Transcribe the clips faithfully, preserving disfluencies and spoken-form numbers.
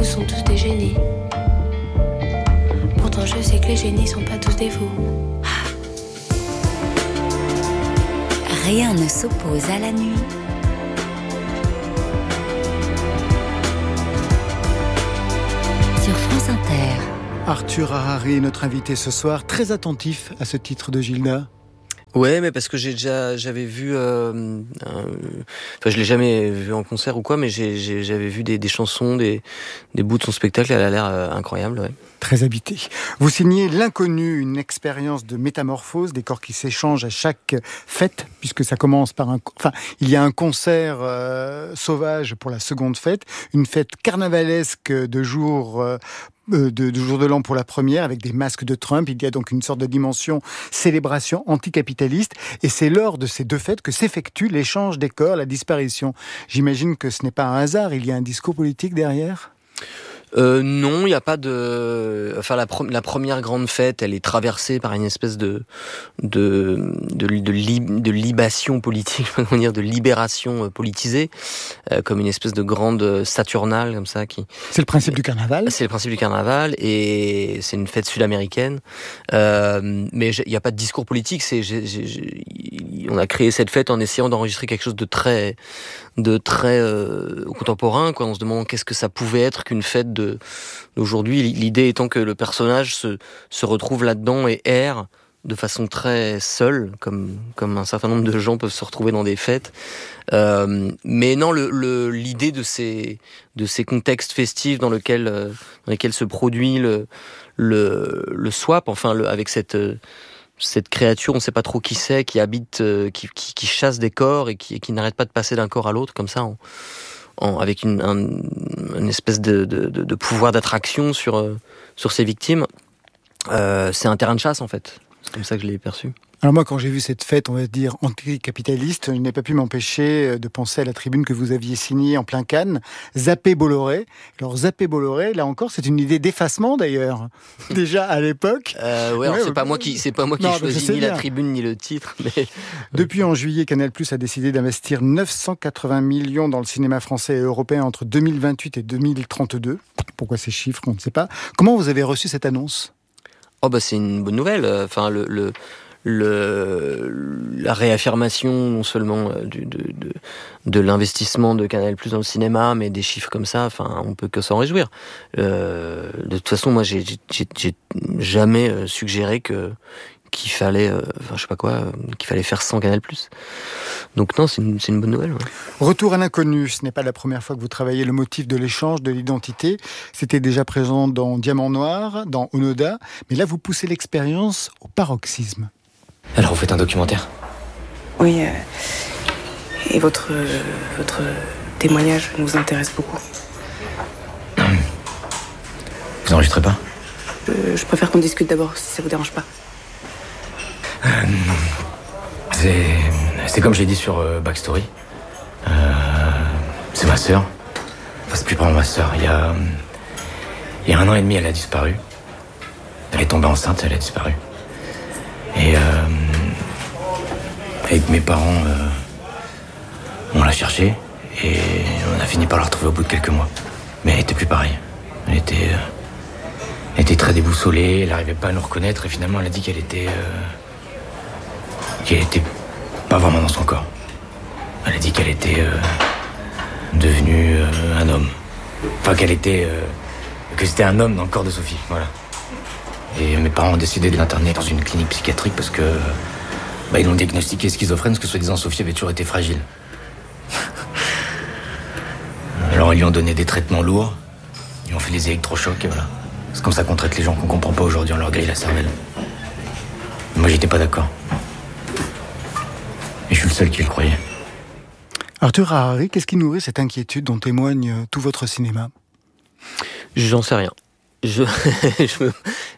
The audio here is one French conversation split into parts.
fous sont tous des génies. Pourtant je sais que les génies sont pas tous des fous. Rien ne s'oppose à la nuit. Sur France Inter. Arthur Harari, notre invité ce soir, très attentif à ce titre de Gilda. Ouais, mais parce que j'ai déjà, j'avais vu, euh, un, enfin, je l'ai jamais vu en concert ou quoi, mais j'ai, j'ai j'avais vu des, des chansons, des, des bouts de son spectacle. Elle a l'air euh, incroyable, ouais. Très habité. Vous signez L'Inconnu, une expérience de métamorphose, des corps qui s'échangent à chaque fête, puisque ça commence par un, enfin, il y a un concert euh, sauvage pour la seconde fête, une fête carnavalesque de jour. Euh, De, de jour de l'an pour la première, avec des masques de Trump. Il y a donc une sorte de dimension célébration anticapitaliste. Et c'est lors de ces deux fêtes que s'effectue l'échange des corps, la disparition. J'imagine que ce n'est pas un hasard, il y a un discours politique derrière ? Euh, non, il n'y a pas de. Enfin, la, pro... la première grande fête, elle est traversée par une espèce de de de, de, li... de libation politique, comment dire, de libération politisée, euh, comme une espèce de grande Saturnale comme ça qui. C'est le principe du carnaval. C'est le principe du carnaval et c'est une fête sud-américaine. Euh, mais il n'y a pas de discours politique. C'est, j'ai, j'ai... on a créé cette fête en essayant d'enregistrer quelque chose de très de très euh, contemporain, quoi, en se demandant qu'est-ce que ça pouvait être qu'une fête de, d'aujourd'hui. L'idée étant que le personnage se, se retrouve là-dedans et erre de façon très seule, comme, comme un certain nombre de gens peuvent se retrouver dans des fêtes. Euh, mais non, le, le, l'idée de ces, de ces contextes festifs dans lesquels, euh, dans lesquels se produit le, le, le swap, enfin, le, avec cette... Euh, cette créature, on ne sait pas trop qui c'est, qui habite, euh, qui, qui, qui chasse des corps et qui, qui n'arrête pas de passer d'un corps à l'autre comme ça, en, en, avec une, un, une espèce de, de, de, de pouvoir d'attraction sur, euh, sur ses victimes. Euh, c'est un terrain de chasse en fait. C'est comme ça que je l'ai perçu. Alors moi, quand j'ai vu cette fête, on va dire, anticapitaliste, je n'ai pas pu m'empêcher de penser à la tribune que vous aviez signée en plein Cannes, Zapper Bolloré. Alors Zapper Bolloré, là encore, c'est une idée d'effacement d'ailleurs, déjà à l'époque. Euh, ouais, alors ouais, c'est pas moi qui, c'est pas moi qui ai choisi ni bien la tribune ni le titre. Mais... Depuis en juillet, Canal+ a décidé d'investir neuf cent quatre-vingts millions dans le cinéma français et européen entre deux mille vingt-huit et deux mille trente-deux. Pourquoi ces chiffres, on ne sait pas. Comment vous avez reçu cette annonce ? Oh bah c'est une bonne nouvelle. Enfin le, le... Le, la réaffirmation non seulement du, de, de, de l'investissement de Canal+ dans le cinéma, mais des chiffres comme ça, enfin, on peut que s'en réjouir. Euh, de toute façon, moi, j'ai, j'ai, j'ai jamais suggéré que qu'il fallait, euh, enfin, je sais pas quoi, euh, qu'il fallait faire sans Canal+. Donc non, c'est une, c'est une bonne nouvelle. Ouais. Retour à l'inconnu, ce n'est pas la première fois que vous travaillez le motif de l'échange, de l'identité. C'était déjà présent dans Diamant Noir, dans Onoda, mais là, vous poussez l'expérience au paroxysme. Alors, vous faites un documentaire ? Oui, euh, et votre, euh, votre témoignage nous intéresse beaucoup. Vous enregistrez pas ? euh, Je préfère qu'on discute d'abord, si ça vous dérange pas. Euh, c'est, c'est comme j'ai dit sur euh, Backstory. Euh, c'est ma sœur. Enfin, c'est plus vraiment ma sœur. Il y a, il y a un an et demi, elle a disparu. Elle est tombée enceinte, elle a disparu. Et euh, avec mes parents, euh, on l'a cherchée et on a fini par la retrouver au bout de quelques mois. Mais elle était plus pareille. Elle était, euh, elle était très déboussolée, elle n'arrivait pas à nous reconnaître et finalement elle a dit qu'elle était, euh, qu'elle était pas vraiment dans son corps. Elle a dit qu'elle était euh, devenue euh, un homme. Enfin qu'elle était, euh, que c'était un homme dans le corps de Sophie. Voilà. Et mes parents ont décidé de l'interner dans une clinique psychiatrique parce que bah, ils l'ont diagnostiqué schizophrène parce que soi-disant Sophie avait toujours été fragile. Alors ils lui ont donné des traitements lourds, ils ont fait des électrochocs et voilà. C'est comme ça qu'on traite les gens qu'on comprend pas aujourd'hui, on leur grille la cervelle. Moi j'étais pas d'accord. Et je suis le seul qui le croyait. Arthur Harari, qu'est-ce qui nourrit cette inquiétude dont témoigne tout votre cinéma ? J'en sais rien. Je, je,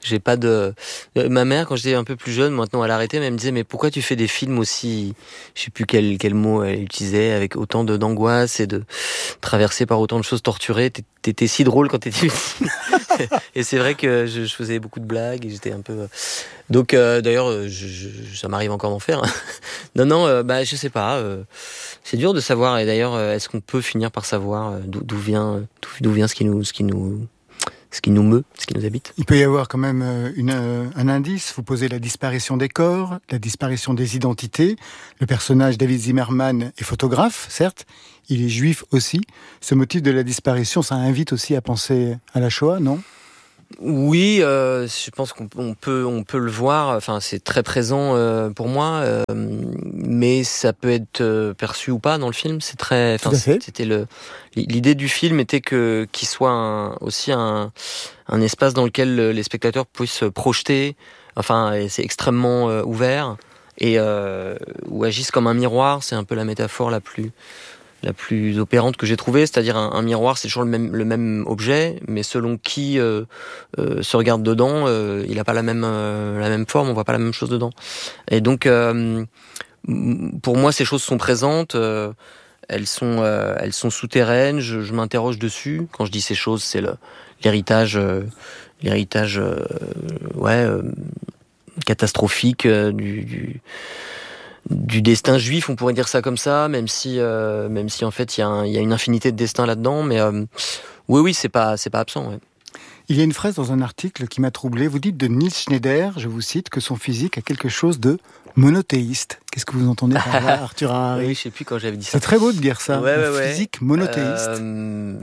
j'ai pas de. Ma mère, quand j'étais un peu plus jeune, maintenant elle a arrêté, mais elle me disait mais pourquoi tu fais des films aussi, je sais plus quel quel mot elle utilisait, avec autant de d'angoisse et de traversé par autant de choses torturées. T'étais si drôle quand t'étais petit. Et c'est vrai que je, je faisais beaucoup de blagues et j'étais un peu. Donc euh, d'ailleurs, je, je, ça m'arrive encore d'en faire. non non, euh, bah je sais pas. Euh, c'est dur de savoir. Et d'ailleurs, est-ce qu'on peut finir par savoir d'où, d'où vient d'où, d'où vient ce qui nous ce qui nous ce qui nous meut, ce qui nous habite. Il peut y avoir quand même une, un indice. Vous posez la disparition des corps, la disparition des identités. Le personnage David Zimmerman est photographe, certes. Il est juif aussi. Ce motif de la disparition, ça invite aussi à penser à la Shoah, non ? Oui, euh, je pense qu'on on peut, on peut le voir. Enfin, c'est très présent euh, pour moi, euh, mais ça peut être euh, perçu ou pas dans le film. C'est très. Enfin, c'était le. L'idée du film était que qu'il soit un, aussi un, un espace dans lequel les spectateurs puissent se projeter. Enfin, c'est extrêmement euh, ouvert et euh, ou agissent comme un miroir. C'est un peu la métaphore la plus. la plus opérante que j'ai trouvée, c'est-à-dire un, un miroir, c'est toujours le même, le même objet, mais selon qui euh, euh, se regarde dedans, euh, il n'a pas la même, euh, la même forme, on voit pas la même chose dedans. Et donc, euh, pour moi, ces choses sont présentes, euh, elles sont, euh, elles sont souterraines, je, je m'interroge dessus. Quand je dis ces choses, c'est le, l'héritage, euh, l'héritage, euh, ouais, euh, catastrophique euh, du... du du destin juif, on pourrait dire ça comme ça, même si, euh, même si en fait il y, y a une infinité de destins là-dedans, mais euh, oui, oui, c'est pas, c'est pas absent. Ouais. Il y a une phrase dans un article qui m'a troublé. Vous dites de Nils Schneider, je vous cite, que son physique a quelque chose de monothéiste. Qu'est-ce que vous entendez par là, Arthur Harari ? Oui, je sais plus quand j'avais dit ça. C'est très beau de dire ça. Ouais, ouais, un ouais. Physique monothéiste. Euh...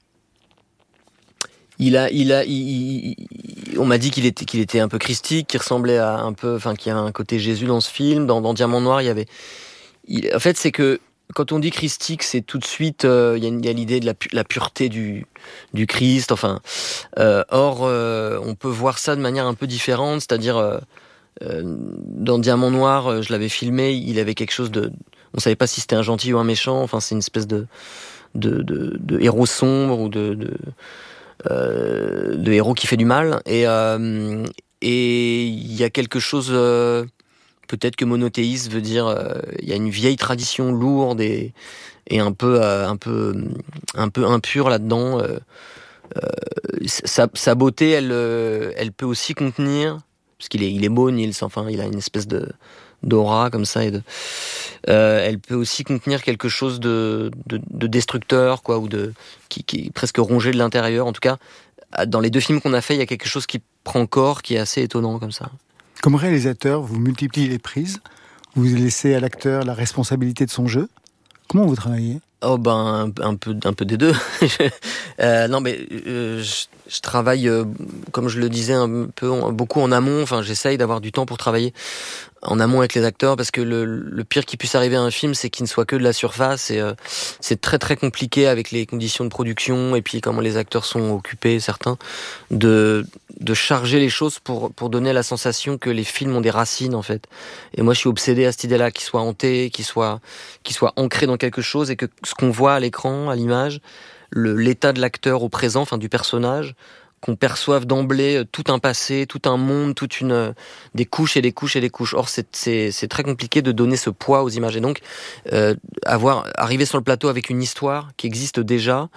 Il a, il a, il, il, il, on m'a dit qu'il était, qu'il était un peu christique, qu'il ressemblait à un peu, enfin, qu'il y avait un côté Jésus dans ce film. Dans, dans Diamant Noir, il y avait, il, en fait, c'est que quand on dit christique, c'est tout de suite, euh, il y a, il y a l'idée de la, pu, la pureté du, du Christ. Enfin, euh, or, euh, on peut voir ça de manière un peu différente, c'est-à-dire, euh, euh, dans Diamant Noir, je l'avais filmé, il avait quelque chose de, on savait pas si c'était un gentil ou un méchant. Enfin, c'est une espèce de, de, de, de héros sombre ou de, de Euh, de héros qui fait du mal et euh, et il y a quelque chose euh, peut-être que monothéiste veut dire il euh, y a une vieille tradition lourde et et un peu euh, un peu un peu impure là-dedans. Euh, euh, sa, sa beauté, elle elle peut aussi contenir, parce qu'il est il est beau Nils, enfin il a une espèce de d'aura comme ça et de euh, elle peut aussi contenir quelque chose de de, de destructeur, quoi, ou de qui, qui est presque rongé de l'intérieur. En tout cas, dans les deux films qu'on a fait, il y a quelque chose qui prend corps, qui est assez étonnant comme ça. Comme réalisateur, vous multipliez les prises, vous laissez à l'acteur la responsabilité de son jeu. Comment vous travaillez ? Oh ben un, un peu un peu des deux. euh, non mais euh, je, je travaille euh, comme je le disais un peu en, beaucoup en amont. Enfin, j'essaye d'avoir du temps pour travailler en amont avec les acteurs, parce que le, le pire qui puisse arriver à un film, c'est qu'il ne soit que de la surface. Et euh, c'est très très compliqué avec les conditions de production et puis comment les acteurs sont occupés, certains, de de charger les choses pour pour donner la sensation que les films ont des racines en fait. Et moi, je suis obsédé à cette idée-là, qu'ils soient hantés, qu'ils soient qu'ils soient ancrés dans quelque chose, et que ce qu'on voit à l'écran, à l'image, le, l'état de l'acteur au présent, enfin du personnage, qu'on perçoive d'emblée tout un passé, tout un monde, toute une des couches et des couches et des couches. Or, c'est c'est c'est très compliqué de donner ce poids aux images. Et donc, euh, avoir arriver sur le plateau avec une histoire qui existe déjà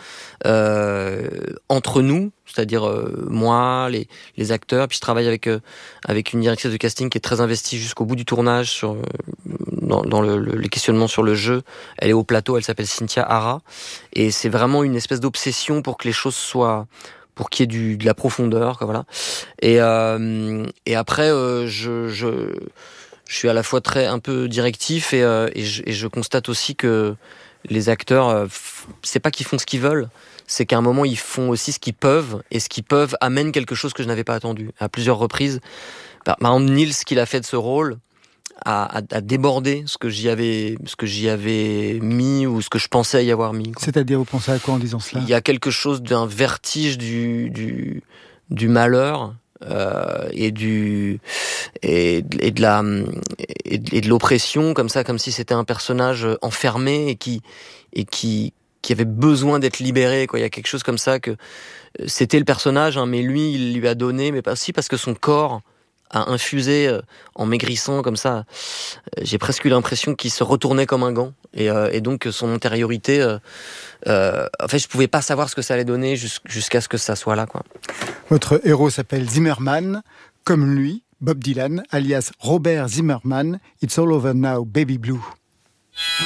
euh, entre nous, c'est-à-dire euh, moi, les les acteurs. Puis je travaille avec euh, avec une directrice de casting qui est très investie jusqu'au bout du tournage sur euh, dans, dans le, le, les questionnements sur le jeu. Elle est au plateau, elle s'appelle Cynthia Hara, et c'est vraiment une espèce d'obsession pour que les choses soient, pour qu'il y ait du, de la profondeur, quoi, voilà. Et, euh, et après, euh, je, je, je suis à la fois très un peu directif, et, euh, et, je, et je constate aussi que les acteurs, euh, c'est pas qu'ils font ce qu'ils veulent, c'est qu'à un moment ils font aussi ce qu'ils peuvent, et ce qu'ils peuvent amène quelque chose que je n'avais pas attendu. À plusieurs reprises, par exemple Nils, ce qu'il a fait de ce rôle, à, à, à déborder ce que j'y avais, ce que j'y avais mis, ou ce que je pensais y avoir mis, quoi. C'est-à-dire, vous pensez à quoi en disant cela ? Il y a quelque chose d'un vertige du du du malheur euh, et du et, et de la et de, et de l'oppression, comme ça, comme si c'était un personnage enfermé et qui et qui qui avait besoin d'être libéré, quoi. Il y a quelque chose comme ça que c'était le personnage, hein, mais lui, il lui a donné, mais pas aussi parce que son corps a infusé euh, en maigrissant comme ça. Euh, j'ai presque eu l'impression qu'il se retournait comme un gant, et, euh, et donc son intériorité. Euh, euh, en fait, je pouvais pas savoir ce que ça allait donner jus- jusqu'à ce que ça soit là, quoi. Votre héros s'appelle Zimmerman, comme lui, Bob Dylan, alias Robert Zimmerman. It's all over now, baby blue.